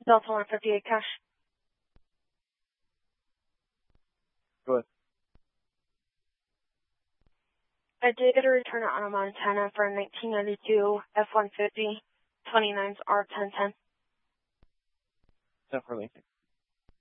Delta 158 cash. Go ahead. I did get a return on a Montana for a 1992 F-150, 29's R1010. 10 for Lincoln.